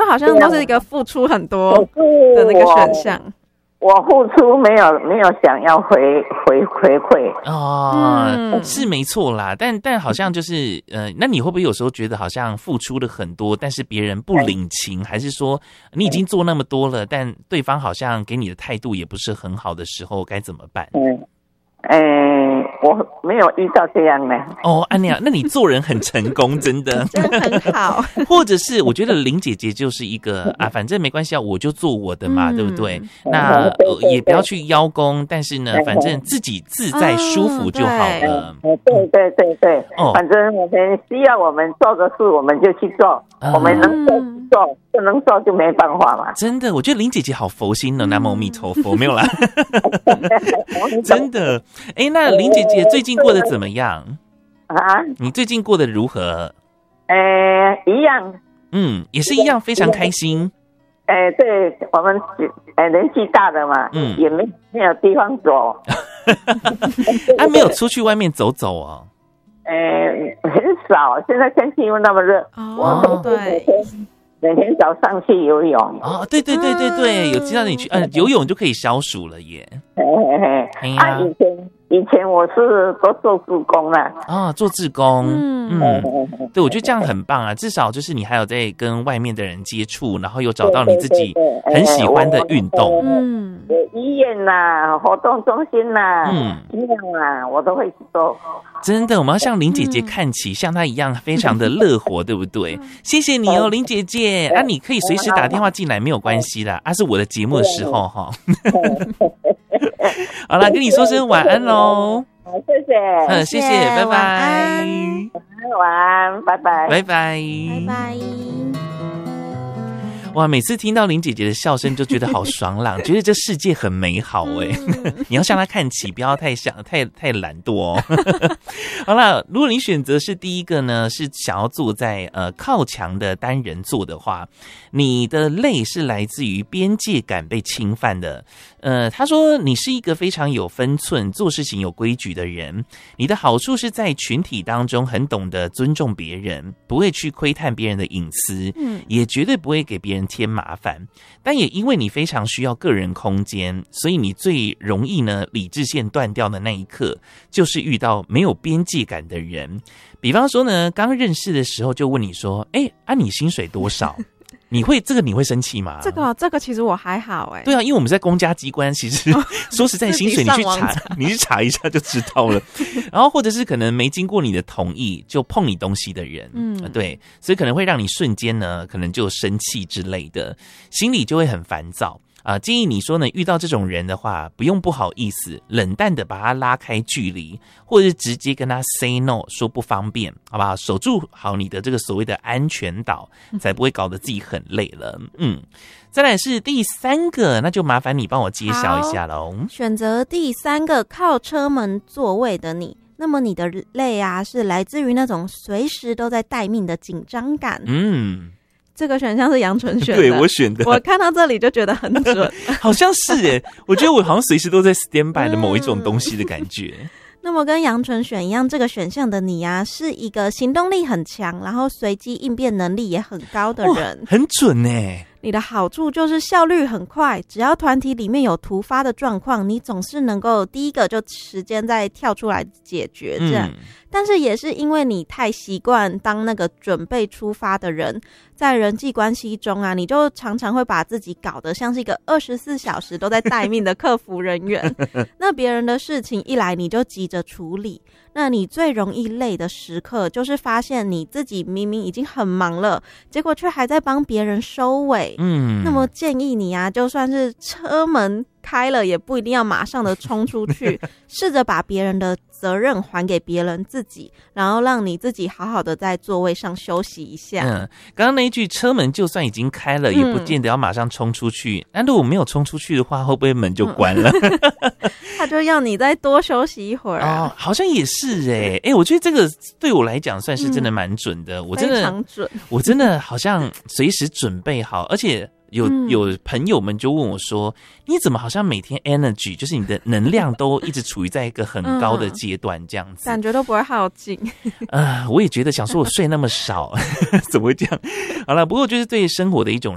好像都是一个付出很多的那个选项。 我付出没有想要回馈哦，是没错啦，但好像就是那你会不会有时候觉得好像付出了很多，但是别人不领情，还是说你已经做那么多了，但对方好像给你的态度也不是很好的时候，该怎么办？ 我没有遇到这样的。 哦，安妮啊，那你做人很成功，真的， 真的很好。 或者是我觉得林姐姐就是一个反正没关系啊，我就做我的嘛，对不对？那也不要去邀功，但是呢，反正自己自在舒服就好了。 对，反正我们需要我们做的事，我们就去做，我们能做就做，不能做就没办法嘛。 真的，我觉得林姐姐好佛心呢，南无阿弥陀佛，没有啦。真的，那林姐姐最近过得怎么样啊？你最近过得如何？ 一样， 也是一样，非常开心。 对，我们年纪大了嘛，也没有地方走。 没有出去外面走走哦。 很少，现在天气又那么热，我对。每天早上去游泳。 对，有知道你去游泳就可以消暑了耶。 以前我是都做志工啦。 做志工，对，我觉得这样很棒啊，至少就是你还有在跟外面的人接触，然后又找到你自己很喜欢的运动。 医院啦，活动中心啦，一样啦，我都会去做。 真的，我们要向林姐姐看齐，像她一样非常的乐活，对不对？谢谢你哦，林姐姐。你可以随时打电话进来，没有关系啦。是我的节目的时候哈。好啦，跟你说声晚安喽。 谢谢， 谢谢，拜拜。 晚安，拜拜， 拜拜， 拜拜。 哇，每次听到林姐姐的笑声就觉得好爽朗，觉得这世界很美好你要向她看齐，不要太懒惰哦。好啦，如果你选择是第一个呢，是想要坐在靠墙的单人座的话，你的累是来自于边界感被侵犯的。他说你是一个非常有分寸、做事情有规矩的人。你的好处是在群体当中很懂得尊重别人，不会去窥探别人的隐私，也绝对不会给别人添麻烦。但也因为你非常需要个人空间，所以你最容易呢理智线断掉的那一刻，就是遇到没有边界感的人。比方说呢，刚认识的时候就问你说，你薪水多少？你会生气吗？ 这个其实我还好对啊，因为我们在公家机关，其实说实在，薪水你去查一下就知道了。然后或者是可能没经过你的同意就碰你东西的人，对，所以可能会让你瞬间呢，可能就生气之类的，心里就会很烦躁。建议你说呢，遇到这种人的话，不用不好意思，冷淡的把他拉开距离，或者是直接跟他 say no， 说不方便，好不好？守住好你的这个所谓的安全岛，才不会搞得自己很累了。再来是第三个，那就麻烦你帮我揭晓一下喽。 选择第三个靠车门座位的你，那么你的累啊，是来自于那种随时都在待命的紧张感。这个选项是杨纯选的， 对，我选的。 我看到这里就觉得很准， 好像是我觉得我好像随时都在 stand by 的某一种东西的感觉。 那么跟杨纯选一样，这个选项的你啊，是一个行动力很强，然后随机应变能力也很高的人， 很准你的好处就是效率很快，只要团体里面有突发的状况，你总是能够第一个就时间再跳出来解决这样。但是也是因为你太习惯当那个准备出发的人，在人际关系中啊，你就常常会把自己搞得像是一个24小时都在待命的客服人员。那别人的事情一来你就急着处理，那你最容易累的时刻就是发现你自己明明已经很忙了，结果却还在帮别人收尾。那么建议你啊，就算是车门开了也不一定要马上的冲出去，试着把别人的责任还给别人自己，然后让你自己好好的在座位上休息一下。 刚刚那一句车门就算已经开了，也不见得要马上冲出去。那如果没有冲出去的话，会不会门就关了？ 他就要你再多休息一会儿好像也是我觉得这个对我来讲算是真的蛮准的。我真的非常准，我真的好像随时准备好，而且有朋友们就问我说，你怎么好像每天 energy 就是你的能量都一直处于在一个很高的阶段这样子， 感觉都不会耗尽。 我也觉得想说我睡那么少怎么会这样。好了，不过就是对生活的一种